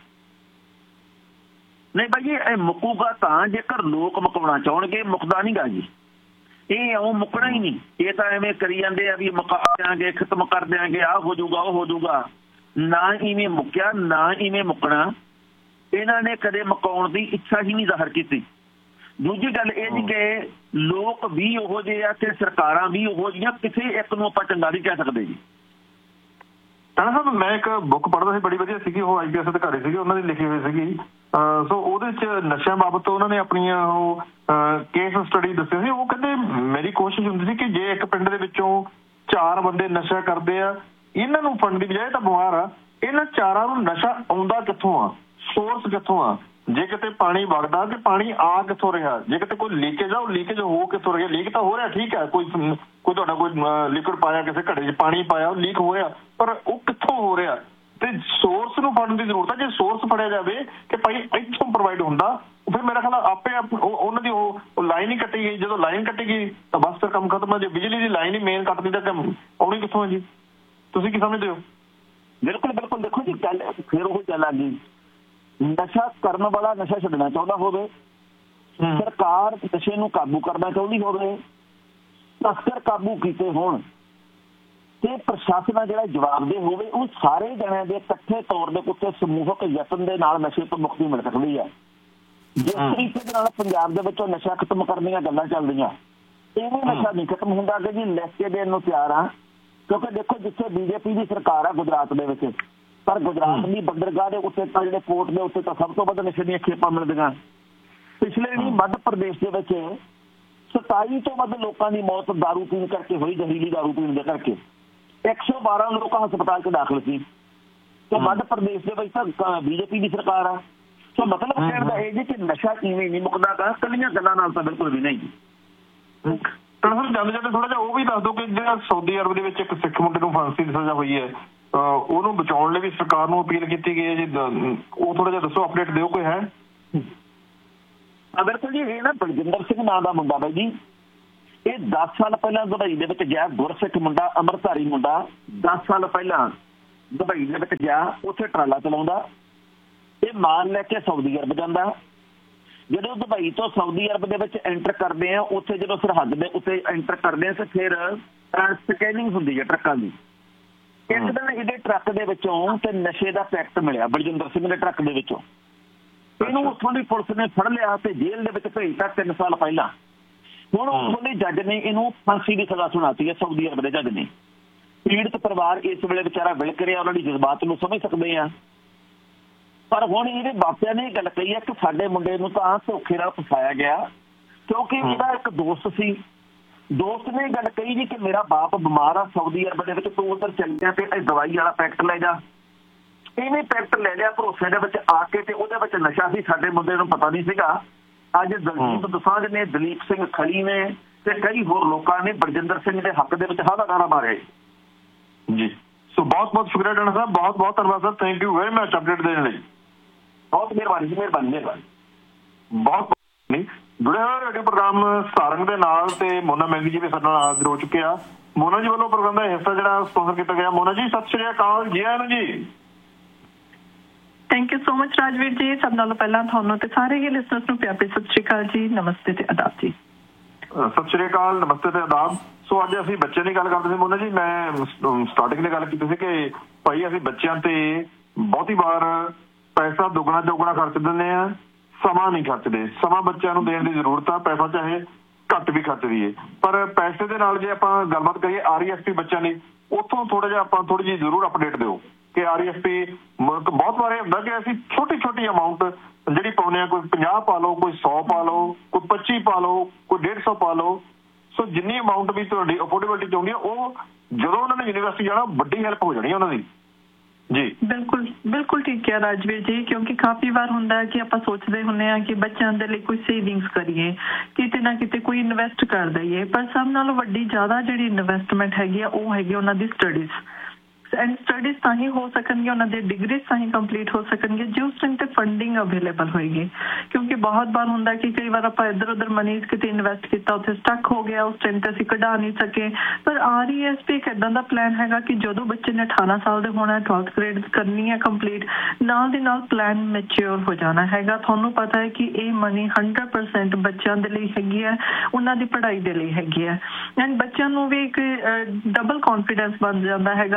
ਨਹੀਂ ਭਾਈ ਇਹ ਮੁੱਕੂਗਾ ਤਾਂ ਜੇਕਰ ਲੋਕ ਮੁਕਾਉਣਾ ਚਾਹਣਗੇ, ਮੁੱਕਦਾ ਨੀ ਗਾ ਜੀ। ਇਹ ਉਹ ਮੁੱਕਣਾ ਹੀ ਨਹੀਂ। ਇਹ ਤਾਂ ਐਵੇਂ ਕਰੀ ਜਾਂਦੇ ਆ ਵੀ ਮੁਕਾ ਦਿਆਂਗੇ, ਖਤਮ ਕਰ ਦਿਆਂਗੇ, ਆਹ ਹੋ ਜਾਊਗਾ, ਉਹ ਹੋ ਜਾਊਗਾ। ਨਾ ਇਵੇਂ ਮੁੱਕਿਆ, ਨਾ ਇਵੇਂ ਮੁੱਕਣਾ। ਇਹਨਾਂ ਨੇ ਕਦੇ ਮੁਕਾਉਣ ਦੀ ਇੱਛਾ ਹੀ ਨਹੀਂ ਜ਼ਾਹਰ ਕੀਤੀ। ਦੂਜੀ ਗੱਲ ਇਹ ਜੀ ਕਿ ਲੋਕ ਵੀ ਉਹੋ ਜਿਹੇ ਆ ਤੇ ਸਰਕਾਰਾਂ ਵੀ ਉਹੋ ਜਿਹੀਆਂ, ਕਿਸੇ ਇੱਕ ਨੂੰ ਆਪਾਂ ਚੰਗਾ ਨਹੀਂ ਕਹਿ ਸਕਦੇ ਜੀ। ਟਾਣਾ ਸਾਹਿਬ, ਮੈਂ ਇੱਕ ਬੁੱਕ ਪੜ੍ਹਦਾ ਸੀ, ਬੜੀ ਵਧੀਆ ਸੀਗੀ, ਉਹ IPS ਅਧਿਕਾਰੀ ਸੀਗੇ, ਉਹਨਾਂ ਦੀ ਲਿਖੀ ਹੋਈ ਸੀਗੀ। ਸੋ ਉਹਦੇ 'ਚ ਨਸ਼ਿਆਂ ਬਾਬਤ ਉਹਨਾਂ ਨੇ ਆਪਣੀਆਂ ਉਹ ਕੇਸ ਸਟੱਡੀ ਦੱਸੀ ਸੀ। ਉਹ ਕਹਿੰਦੇ ਮੇਰੀ ਕੋਸ਼ਿਸ਼ ਹੁੰਦੀ ਸੀ ਕਿ ਜੇ ਇੱਕ ਪਿੰਡ ਦੇ ਵਿੱਚੋਂ 4 ਬੰਦੇ ਨਸ਼ਾ ਕਰਦੇ ਆ, ਇਹਨਾਂ ਨੂੰ ਫੜਨ ਦੀ ਬਜਾਏ ਤਾਂ ਬਿਮਾਰ ਆ, ਇਹਨਾਂ 4 ਨੂੰ ਨਸ਼ਾ ਆਉਂਦਾ ਕਿੱਥੋਂ ਆ, ਸੋਰਸ ਕਿੱਥੋਂ ਆ? ਜੇ ਕਿਤੇ ਪਾਣੀ ਵਗਦਾ ਤੇ ਪਾਣੀ ਆ ਕਿੱਥੋਂ ਰਿਹਾ? ਜੇ ਕਿਤੇ ਕੋਈ ਲੀਕੇਜ ਆ, ਉਹ ਲੀਕੇਜ ਹੋ ਕਿੱਥੋਂ ਰਿਹਾ? ਲੀਕ ਤਾਂ ਹੋ ਰਿਹਾ, ਠੀਕ ਹੈ, ਕੋਈ ਤੁਹਾਡਾ ਕੋਈ ਲਿਕੁਇਡ ਪਾਇਆ, ਕਿਸੇ ਘੜੇ 'ਚ ਪਾਣੀ ਪਾਇਆ, ਉਹ ਲੀਕ ਹੋ ਰਿਹਾ, ਪਰ ਉਹ ਕਿੱਥੋਂ ਹੋ ਰਿਹਾ? ਤੇ ਸੋਰਸ ਨੂੰ ਫੜਨ ਦੀ ਜ਼ਰੂਰਤ ਹੈ। ਜੇ ਸੋਰਸ ਫੜਿਆ ਜਾਵੇ ਕਿ ਭਾਈ ਇੱਥੋਂ ਪ੍ਰੋਵਾਈਡ ਹੁੰਦਾ, ਫਿਰ ਮੇਰਾ ਖਿਆਲ ਆਪੇ ਉਹਨਾਂ ਦੀ ਉਹ ਲਾਈਨ ਹੀ ਕੱਟੀ ਗਈ। ਜਦੋਂ ਲਾਈਨ ਕੱਟੀ ਗਈ ਤਾਂ ਬਸ ਫਿਰ ਕੰਮ ਖਤਮ ਹੈ। ਜੇ ਬਿਜਲੀ ਦੀ ਲਾਈਨ ਹੀ ਮੇਨ ਕੱਟਦੀ ਤਾਂ ਆਉਣੀ ਕਿੱਥੋਂ ਹੈ ਜੀ? ਤੁਸੀਂ ਕੀ ਸਮਝਦੇ ਹੋ? ਬਿਲਕੁਲ ਬਿਲਕੁਲ। ਦੇਖੋ ਜੀ, ਗੱਲ ਫਿਰ ਉਹ ਚੱਲ ਆ ਗਈ, ਨਸ਼ਾ ਕਰਨ ਵਾਲਾ ਨਸ਼ਾ ਛੱਡਣਾ ਚਾਹੁੰਦਾ ਹੋਵੇ, ਸਰਕਾਰ ਨਸ਼ੇ ਨੂੰ ਕਾਬੂ ਕਰਨਾ ਚਾਹੁੰਦੀ ਹੋਵੇ, ਤਸਕਰ ਕਾਬੂ ਕੀਤੇ ਹੋਣ ਤੇ ਪ੍ਰਸ਼ਾਸਨ ਆ ਜਿਹੜਾ ਜਵਾਬਦੇਹ ਹੋਵੇ, ਉਹ ਸਾਰੇ ਜਣਿਆਂ ਦੇ ਇਕੱਠੇ ਤੌਰ ਦੇ ਉੱਤੇ ਸਮੂਹਕ ਯਤਨ ਦੇ ਨਾਲ ਨਸ਼ੇ ਤੋਂ ਮੁਕਤੀ ਮਿਲ ਸਕਦੀ ਹੈ। ਜਿਸ ਤਰੀਕੇ ਦੇ ਨਾਲ ਪੰਜਾਬ ਦੇ ਵਿੱਚੋਂ ਨਸ਼ਾ ਖਤਮ ਕਰਨ ਦੀਆਂ ਗੱਲਾਂ ਚੱਲਦੀਆਂ, ਇਹ ਨਸ਼ਾ ਨਹੀਂ ਖਤਮ ਹੁੰਦਾ ਕਿ ਜੀ ਲਿਖ ਕੇ ਦੇਣ ਨੂੰ ਤਿਆਰ ਆ। ਕਿਉਂਕਿ ਦੇਖੋ, ਜਿੱਥੇ BJP ਦੀ ਸਰਕਾਰ ਆ ਗੁਜਰਾਤ ਦੇ ਵਿੱਚ, ਪਰ ਗੁਜਰਾਤ ਦੀ ਬੰਦਰਗਾਹ ਦੇ ਉੱਤੇ ਤਾਂ ਜਿਹੜੇ ਪੋਰਟ ਦੇ ਉੱਤੇ ਤਾਂ ਸਭ ਤੋਂ ਵੱਧ ਨਸ਼ੇ ਦੀਆਂ ਖੇਪਾਂ ਮਿਲਦੀਆਂ। ਪਿਛਲੇ ਦਿਨੀ ਮੱਧ ਪ੍ਰਦੇਸ਼ ਦੇ ਵਿੱਚ 27 ਤੋਂ ਵੱਧ ਲੋਕਾਂ ਦੀ ਮੌਤ ਦਾਰੂ ਪੀਣ ਕਰਕੇ ਹੋਈ, ਜ਼ਹਿਰੀਲੀ ਦਾਰੂ ਪੀਣ ਦੇ ਕਰਕੇ। 112 ਲੋਕ ਹਸਪਤਾਲ 'ਚ ਦਾਖਲ ਸੀ ਤੇ ਮੱਧ ਪ੍ਰਦੇਸ਼ ਦੇ ਵਿੱਚ ਤਾਂ BJP ਦੀ ਸਰਕਾਰ ਆ। ਸੋ ਮਤਲਬ ਕਹਿਣ ਦਾ ਇਹ ਜੀ ਕਿ ਨਸ਼ਾ ਕਿਵੇਂ ਨਹੀਂ ਮੁੱਕਦਾ ਗਾ, ਕੱਲੀਆਂ ਗੱਲਾਂ ਨਾਲ ਤਾਂ ਬਿਲਕੁਲ ਵੀ ਨਹੀਂ। ਜਾਂਦੇ ਜਾਂਦੇ ਥੋੜਾ ਜਿਹਾ ਉਹ ਵੀ ਦੱਸ ਦਿਓ ਕਿ ਜਿਹੜਾ ਸਾਊਦੀ ਅਰਬ ਦੇ ਵਿੱਚ ਇੱਕ ਸਿੱਖ ਮੁੰਡੇ ਨੂੰ ਫਾਂਸੀ ਦੀ ਸਜ਼ਾ ਹੋਈ ਹੈ, ਉਹਨੂੰ ਬਚਾਉਣ ਲਈ ਵੀ ਸਰਕਾਰ ਨੂੰ ਅਪੀਲ ਕੀਤੀ ਗਈ ਹੈ ਜੀ, ਉਹ ਥੋੜਾ ਜਿਹਾ ਦੱਸੋ, ਅਪਡੇਟ ਦਿਓ ਕੋਈ ਹੈ? ਬਿਲਕੁਲ ਜੀ, ਇਹ ਨਾ ਬਲਜਿੰਦਰ ਸਿੰਘ ਨਾਂ ਦਾ ਮੁੰਡਾ ਬਾਈ ਜੀ, ਇਹ 10 ਸਾਲ ਪਹਿਲਾਂ ਦੁਬਈ ਦੇ ਵਿੱਚ ਗਿਆ। ਗੁਰਸਿੱਖ ਮੁੰਡਾ, ਅੰਮ੍ਰਿਤਧਾਰੀ ਮੁੰਡਾ, 10 ਸਾਲ ਪਹਿਲਾਂ ਦੁਬਈ ਦੇ ਵਿੱਚ ਗਿਆ, ਉੱਥੇ ਟਰਾਲਾ ਚਲਾਉਂਦਾ, ਇਹ ਮਾਲ ਲੈ ਕੇ ਸਾਊਦੀ ਅਰਬ ਜਾਂਦਾ। ਜਦੋਂ ਦੁਬਈ ਤੋਂ ਸਾਊਦੀ ਅਰਬ ਦੇ ਵਿੱਚ ਐਂਟਰ ਕਰਦੇ ਆ, ਉੱਥੇ ਜਦੋਂ ਸਰਹੱਦ ਦੇ ਉੱਤੇ ਐਂਟਰ ਕਰਦੇ ਆ ਤੇ ਫਿਰ ਸਕੈਨਿੰਗ ਹੁੰਦੀ ਹੈ ਟਰੱਕਾਂ ਦੀ। ਇੱਕ ਦਿਨ ਇਹਦੇ ਟਰੱਕ ਦੇ ਵਿੱਚੋਂ ਤੇ ਨਸ਼ੇ ਦਾ ਪੈਕਟ ਮਿਲਿਆ ਬਲਜਿੰਦਰ ਸਿੰਘ ਦੇ ਟਰੱਕ ਦੇ ਵਿੱਚੋਂ। ਇਹਨੂੰ ਉੱਥੋਂ ਦੀ ਪੁਲਿਸ ਨੇ ਫੜ ਲਿਆ ਤੇ ਜੇਲ੍ਹ ਦੇ ਵਿੱਚ ਭੇਜਤਾ 3 ਸਾਲ ਪਹਿਲਾਂ। ਹੁਣ ਉੱਥੋਂ ਦੇ ਜੱਜ ਨੇ ਇਹਨੂੰ ਫਾਂਸੀ ਦੀ ਸਜ਼ਾ ਸੁਣਾਤੀ ਹੈ, ਸਾਊਦੀ ਅਰਬ ਦੇ ਜੱਜ ਨੇ। ਪੀੜਤ ਪਰਿਵਾਰ ਇਸ ਵੇਲੇ ਵਿਚਾਰਾ ਵਿਲਕ ਰਿਹਾ, ਉਹਨਾਂ ਦੀ ਜਜ਼ਬਾਤ ਨੂੰ ਸਮਝ ਸਕਦੇ ਆ। ਪਰ ਹੁਣ ਇਹਦੇ ਮਾਪਿਆਂ ਨੇ ਇਹ ਗੱਲ ਕਹੀ ਹੈ ਕਿ ਸਾਡੇ ਮੁੰਡੇ ਨੂੰ ਤਾਂ ਧੋਖੇ ਨਾਲ ਫਸਾਇਆ ਗਿਆ, ਕਿਉਂਕਿ ਇਹਦਾ ਇੱਕ ਦੋਸਤ ਸੀ। ਦੋਸਤ ਨੇ ਗੱਲ ਕਹੀ ਜੀ ਕਿ ਮੇਰਾ ਬਾਪ ਬਿਮਾਰ ਆ ਸਾਊਦੀ ਅਰਬ ਦੇ ਵਿੱਚ, ਤੂੰ ਉੱਧਰ ਚੱਲ ਗਿਆ ਤੇ ਇਹ ਦਵਾਈ ਵਾਲਾ ਪੈਕਟ ਲੈ ਜਾ। ਇਹਨੇ ਪੈਕਟ ਲੈ ਲਿਆ ਭਰੋਸੇ ਦੇ ਵਿੱਚ ਆ ਕੇ, ਤੇ ਉਹਦੇ ਵਿੱਚ ਨਸ਼ਾ ਸੀ। ਸਾਡੇ ਮੁੰਡੇ ਨੂੰ ਪਤਾ ਨਹੀਂ ਸੀਗਾ। ਅੱਜ ਦਲਜੀਤ ਦੋਸਾਂਝ ਨੇ, ਦਲੀਪ ਸਿੰਘ ਖਲੀ ਨੇ ਤੇ ਕਈ ਹੋਰ ਲੋਕਾਂ ਨੇ ਬਲਜਿੰਦਰ ਸਿੰਘ ਦੇ ਹੱਕ ਦੇ ਵਿੱਚ ਹਾਹਾਕਾਰ ਮਾਰਿਆ ਜੀ। ਸੋ ਬਹੁਤ ਬਹੁਤ ਸ਼ੁਕਰੀਆ ਟਾਣਾ ਸਾਹਿਬ, ਬਹੁਤ ਬਹੁਤ ਧੰਨਵਾਦ sir, thank you very much update ਦੇਣ ਲਈ। ਬਹੁਤ ਮਿਹਰਬਾਨੀ ਜੀ, ਮਿਹਰਬਾਨੀ ਮਿਹਰਬਾਨੀ। ਬਹੁਤ ਜੁੜੇ ਹੋਏ ਰੇਡੀਓ ਪ੍ਰੋਗਰਾਮ ਸਾਰੰਗ ਦੇ ਨਾਲ, ਤੇ ਮੋਨਾ ਮੈਗੀ ਜੀ ਵੀ ਸਾਡੇ ਨਾਲ ਹਾਜ਼ਰ ਹੋ ਚੁੱਕੇ ਆ। ਮੋਨਾ ਜੀ ਵੱਲੋਂ ਪ੍ਰੋਗਰਾਮ ਦਾ ਹਿੱਸਾ ਜਿਹੜਾ ਸਪਾਂਸਰ ਕੀਤਾ ਗਿਆ। ਮੋਨਾ ਜੀ ਸਤਿ ਸ਼੍ਰੀ ਅਕਾਲ, ਜੀ ਆਇਆਂ ਨੂੰ ਜੀ। Thank you so much Rajveer ਜੀ। ਸਭ ਨਾਲੋਂ ਪਹਿਲਾਂ ਤੁਹਾਨੂੰ ਤੇ ਸਾਰੇ ਹੀ ਲਿਸਨਰਸ ਨੂੰ ਪਿਆਰ ਭਰੀ ਸਤਿ ਸ਼੍ਰੀ ਅਕਾਲ ਜੀ, ਨਮਸਤੇ ਤੇ ਆਦਾਬ ਜੀ। ਸਤਿ ਸ਼੍ਰੀ ਅਕਾਲ, ਨਮਸਤੇ ਤੇ ਆਦਾਬ। ਸੋ ਅੱਜ ਅਸੀਂ ਬੱਚਿਆਂ ਦੀ ਗੱਲ ਕਰਦੇ ਸੀ ਮੋਨਾ ਜੀ। ਮੈਂ ਸਟਾਰਟਿੰਗ ਦੀ ਗੱਲ ਕੀਤੀ ਸੀ ਕਿ ਭਾਈ ਅਸੀਂ ਬੱਚਿਆਂ ਤੇ ਬਹੁਤੀ ਵਾਰ ਪੈਸਾ ਦੁੱਗਣਾ ਚੌਗਣਾ ਖਰਚ ਦਿੰਦੇ ਆ, ਸਮਾਂ ਨਹੀਂ ਖਰਚਦੇ। ਸਮਾਂ ਬੱਚਿਆਂ ਨੂੰ ਦੇਣ ਦੀ ਜ਼ਰੂਰਤ ਆ, ਪੈਸਾ ਚਾਹੇ ਘੱਟ ਵੀ ਖਰਚ ਦਈਏ। ਪਰ ਪੈਸੇ ਦੇ ਨਾਲ ਜੇ ਆਪਾਂ ਗੱਲਬਾਤ ਕਰੀਏ RESP ਬੱਚਿਆਂ ਲਈ, ਉੱਥੋਂ ਥੋੜਾ ਜਿਹਾ ਆਪਾਂ ਥੋੜੀ ਜਿਹੀ ਜ਼ਰੂਰ ਅਪਡੇਟ ਦਿਓ ਕਿ RESP ਬਹੁਤ ਵਾਰ ਇਹ ਹੁੰਦਾ ਕਿ ਅਸੀਂ ਛੋਟੀ ਛੋਟੀ ਅਮਾਊਂਟ ਜਿਹੜੀ ਪਾਉਂਦੇ ਆ, ਕੋਈ 50 ਪਾ ਲਓ, ਕੋਈ 100 ਪਾ ਲਓ, ਕੋਈ 25 ਪਾ ਲਓ, ਕੋਈ 150 ਪਾ ਲਓ। ਸੋ ਜਿੰਨੀ ਅਮਾਊਂਟ ਵੀ ਤੁਹਾਡੀ ਅਫੋਰਡੇਬਿਲਿਟੀ ਚਾਹੁੰਦੀ ਆ, ਉਹ ਜਦੋਂ ਉਹਨਾਂ ਨੇ ਯੂਨੀਵਰਸਿਟੀ ਜਾਣਾ ਵੱਡੀ ਹੈਲਪ ਹੋ ਜਾਣੀ ਉਹਨਾਂ ਦੀ ਜੀ। ਬਿਲਕੁਲ ਬਿਲਕੁਲ ਠੀਕ ਹੈ ਰਾਜਵੀਰ ਜੀ, ਕਿਉਂਕਿ ਕਾਫੀ ਵਾਰ ਹੁੰਦਾ ਹੈ ਕਿ ਆਪਾਂ ਸੋਚਦੇ ਹੁੰਦੇ ਆ ਕਿ ਬੱਚਿਆਂ ਦੇ ਲਈ ਕੋਈ ਸੇਵਿੰਗਸ ਕਰੀਏ, ਕਿਤੇ ਨਾ ਕਿਤੇ ਕੋਈ ਇਨਵੈਸਟ ਕਰ ਦਈਏ, ਪਰ ਸਭ ਨਾਲੋਂ ਵੱਡੀ ਜ਼ਿਆਦਾ ਜਿਹੜੀ ਇਨਵੈਸਟਮੈਂਟ ਹੈਗੀ ਆ ਉਹ ਹੈਗੀ ਉਹਨਾਂ ਦੀ ਸਟੱਡੀਜ਼। ਐਂਡ ਸਟੱਡੀਜ਼ ਤਾਂ ਹੀ ਹੋ ਸਕਣਗੀਆਂ, ਉਹਨਾਂ ਦੇ ਡਿਗਰੀਜ਼ ਤਾਂ ਹੀ ਕੰਪਲੀਟ ਹੋ ਸਕਣਗੇ ਜੇ ਉਸ ਟਾਈਮ ਤੇ ਫੰਡਿੰਗ ਅਵੇਲੇਬਲ ਹੋਏਗੀ। ਕਿਉਂਕਿ ਬਹੁਤ ਵਾਰ ਹੁੰਦਾ ਕਿ ਕਈ ਵਾਰ ਆਪਾਂ ਇੱਧਰ ਉੱਧਰ ਮਨੀ ਕਿਤੇ ਇਨਵੈਸਟ ਕੀਤਾ, ਉੱਥੇ ਸਟਕ ਹੋ ਗਿਆ, ਉਸ ਟਾਈਮ ਤੇ ਅਸੀਂ ਕਢਾ ਨਹੀਂ ਸਕੇ। ਪਰ RESP ਇੱਕ ਇੱਦਾਂ ਦਾ ਪਲਾਨ ਹੈਗਾ ਕਿ ਜਦੋਂ ਬੱਚੇ ਨੇ 18 ਸਾਲ ਦੇ ਹੋਣਾ, 12th ਗ੍ਰੇਡ ਕਰਨੀ ਹੈ ਕੰਪਲੀਟ, ਨਾਲ ਦੀ ਨਾਲ ਪਲਾਨ ਮੈਚਿਓਰ ਹੋ ਜਾਣਾ ਹੈਗਾ। ਤੁਹਾਨੂੰ ਪਤਾ ਹੈ ਕਿ ਇਹ ਮਨੀ 100% ਬੱਚਿਆਂ ਦੇ ਲਈ ਹੈਗੀ ਹੈ, ਉਹਨਾਂ ਦੀ ਪੜ੍ਹਾਈ ਦੇ ਲਈ ਹੈਗੀ ਹੈ। ਐਂਡ ਬੱਚਿਆਂ ਨੂੰ ਵੀ ਇੱਕ ਡਬਲ ਕੌਨਫੀਡੈਂਸ ਬਣ ਜਾਂਦਾ ਹੈਗਾ ਕਿ ਸਾਡੇ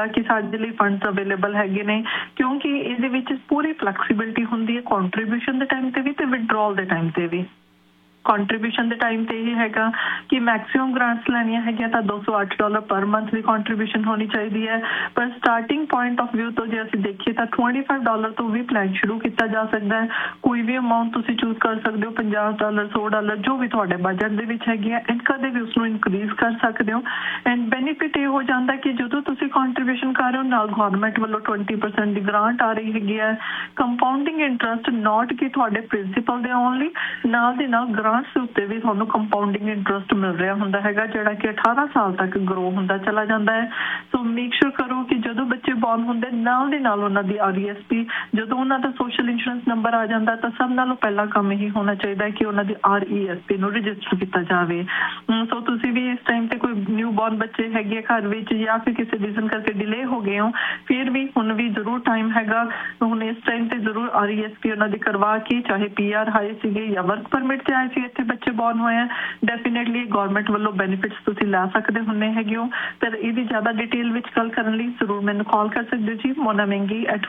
ਅੱਜ ਦੇ ਲਈ ਫੰਡਸ ਅਵੇਲੇਬਲ ਹੈਗੇ ਨੇ, ਕਿਉਂਕਿ ਇਹਦੇ ਵਿੱਚ ਪੂਰੀ ਫਲੈਕਸੀਬਿਲਿਟੀ ਹੁੰਦੀ ਹੈ ਕੰਟਰੀਬਿਊਸ਼ਨ ਦੇ ਟਾਈਮ ਤੇ ਵੀ ਤੇ ਵਿਡਰਾਲ ਦੇ ਟਾਈਮ ਤੇ ਵੀ। ਕੰਟਰੀਬਿਊਸ਼ਨ ਦੇ ਟਾਈਮ ਤੇ ਇਹ ਹੈਗਾ ਕਿ ਮੈਕਸਿਮਮ ਗ੍ਰਾਂਟਸ ਲੈਣੀਆਂ ਹੈਗੀਆਂ ਤਾਂ $208 ਪਰ ਮੰਥ ਦੀ ਕੰਟਰੀਬਿਊਸ਼ਨ ਹੋਣੀ ਚਾਹੀਦੀ ਹੈ, ਪਰ ਸਟਾਰਟਿੰਗ ਪੁਆਇੰਟ ਆਫ ਵਿਊ ਤੋਂ ਜੇ ਅਸੀਂ ਦੇਖੀਏ ਤਾਂ $25 ਤੋਂ ਵੀ ਪਲਾਨ ਸ਼ੁਰੂ ਕੀਤਾ ਜਾ ਸਕਦਾ ਹੈ। ਕੋਈ ਵੀ ਅਮਾਉਂਟ ਤੁਸੀਂ ਚੂਜ਼ ਕਰ ਸਕਦੇ ਹੋ, $50, $100 ਜੋ ਵੀ ਤੁਹਾਡੇ ਬਜਟ ਦੇ ਵਿੱਚ ਹੈਗੀ ਹੈ, ਐਂਡ ਕਦੇ ਵੀ ਉਸਨੂੰ ਇਨਕਰੀਜ਼ ਕਰ ਸਕਦੇ ਹੋ। ਐਂਡ ਬੈਨੀਫਿਟ ਇਹ ਹੋ ਜਾਂਦਾ ਕਿ ਜਦੋਂ ਤੁਸੀਂ ਕੰਟਰੀਬਿਊਸ਼ਨ ਕਰ ਰਹੇ ਹੋ ਨਾਲ ਗਵਰਨਮੈਂਟ ਵੱਲੋਂ 20% ਦੀ ਗ੍ਰਾਂਟ ਆ ਰਹੀ ਹੈਗੀ ਹੈ। ਕੰਪਾਊਂਡਿੰਗ ਇੰਟਰਸਟ ਨੋਟ ਕਿ ਤੁਹਾਡੇ ਪ੍ਰਿੰਸੀਪਲ ਦੇ ਓਨਲੀ, ਨਾਲ ਦੀ ਨਾਲ ਦੇ ਉੱਤੇ ਵੀ ਤੁਹਾਨੂੰ ਕੰਪਾਊਂਡਿੰਗ ਇੰਟਰਸਟ ਮਿਲ ਰਿਹਾ ਹੁੰਦਾ ਹੈਗਾ, ਜਿਹੜਾ ਕਿ 18 ਸਾਲ ਤੱਕ ਗਰੋ ਹੁੰਦਾ ਚਲਾ ਜਾਂਦਾ ਹੈ। ਸੋ ਮੇਕ ਸ਼ੋਰ ਕਰੋ ਕਿ ਜਦੋਂ ਬੱਚੇ ਬੌਰਨ ਹੁੰਦੇ ਨਾਲ ਦੇ ਨਾਲ ਉਹਨਾਂ ਦੀ RESP, ਜਦੋਂ ਉਹਨਾਂ ਦਾ ਸੋਸ਼ਲ ਇੰਸ਼ੋਰੈਂਸ ਨੰਬਰ ਆ ਜਾਂਦਾ ਤਾਂ ਸਭ ਨਾਲੋਂ ਪਹਿਲਾ ਕੰਮ ਇਹੀ ਹੋਣਾ ਚਾਹੀਦਾ ਹੈ ਕਿ ਉਹਨਾਂ ਦੀ RESP ਨੂੰ ਰਜਿਸਟਰ ਕੀਤਾ ਜਾਵੇ। ਸੋ ਤੁਸੀਂ ਵੀ ਇਸ ਟਾਈਮ ਤੇ ਕੋਈ ਨਿਊ ਬੌਰਨ ਬੱਚੇ ਹੈਗੇ ਘਰ ਵਿੱਚ ਜਾਂ ਫਿਰ ਕਿਸੇ ਰੀਜ਼ਨ ਕਰਕੇ ਡਿਲੇ ਹੋ ਗਏ ਹੋ, ਫਿਰ ਵੀ ਹੁਣ ਵੀ ਜ਼ਰੂਰ ਟਾਈਮ ਹੈਗਾ, ਹੁਣ ਇਸ ਟਾਈਮ ਤੇ ਜ਼ਰੂਰ RESP ਉਹਨਾਂ ਦੀ ਕਰਵਾ ਕੇ, ਚਾਹੇ PR ਆਏ ਸੀਗੇ ਜਾਂ ਵਰਕ ਪਰਮਿਟ ਤੇ ਆਏ ਸੀ, ਇੱਥੇ ਬੱਚੇ ਬੌਰਨ ਹੋਏ ਆ, ਡੈਫੀਨੇਟਲੀ ਗਵਰਨਮੈਂਟ ਵੱਲੋਂ ਬੈਨੀਫਿਟਸ ਤੁਸੀਂ ਲੈ ਸਕਦੇ ਹੁੰਦੇ ਹੈਗੇ ਹੋ। ਪਰ ਇਹਦੀ ਜ਼ਿਆਦਾ ਡਿਟੇਲ ਵਿੱਚ ਗੱਲ ਕਰਨ ਲਈ ਜ਼ਰੂਰ ਮੈਨੂੰ ਕਾਲ ਕਰ ਸਕਦੇ ਹੋ ਜੀ, ਮੋਨਾ ਮਹਿੰਗੀ at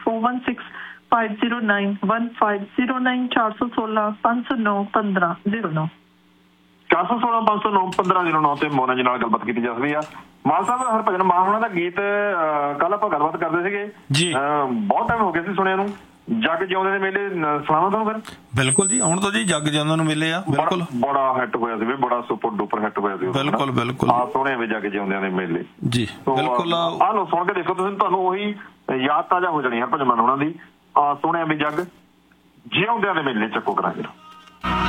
4165091509 416-509-1509 416-509-1509 ਤੇ ਮੋਨਾ ਜੀ ਨਾਲ ਗੱਲਬਾਤ ਕੀਤੀ ਜਾ ਸਕਦੀ ਆ। ਮਾਨ ਸਾਹਿਬ, ਹਰਭਜਨ ਮਾਨ ਹੋਣਾ ਦਾ ਗੀਤ ਕੱਲ ਆਪਾਂ ਗੱਲਬਾਤ ਕਰਦੇ ਸੀਗੇ ਜੀ, ਬਹੁਤ ਟਾਈਮ ਹੋ ਗਿਆ ਸੀ ਸੁਣਿਆ ਨੂੰ। ਜੱਗ ਜਿਉਂਦੇ ਦੇ ਮੇਲੇ ਸੁਣਾਵਾਂ ਤੁਹਾਨੂੰ ਫਿਰ? ਬਿਲਕੁਲ ਜੀ, ਹੁਣ ਤਾਂ ਜੀ ਜੱਗ ਜਿਉਂਦੇ ਨੂੰ ਮੇਲੇ ਆ, ਬਿਲਕੁਲ ਬੜਾ ਹਿੱਟ ਹੋਇਆ ਸੀ, ਬੜਾ ਸੁਪਰ ਡੂਪਰ ਹਿੱਟ ਹੋਇਆ ਸੀ। ਬਿਲਕੁਲ ਬਿਲਕੁਲ ਸੋਹਣੇ ਵੀ ਜੱਗ ਜਿਉਂਦਿਆਂ ਦੇ ਮੇਲੇ ਜੀ, ਬਿਲਕੁਲ। ਆਹ ਲੋ ਸੁਣ ਕੇ ਦੇਖੋ ਤੁਸੀਂ, ਤੁਹਾਨੂੰ ਉਹੀ ਯਾਦ ਤਾਜ਼ਾ ਹੋ ਜਾਣੀ ਹਰਭਜਨ ਮਾਨ ਹੋਣਾ ਦੀ। ਸੋਹਣੇ ਵੀ ਜੱਗ ਜਿਉਂਦਿਆਂ ਦੇ ਮੇਲੇ ਚੱਕੋ ਕਰਾਂਗੇ।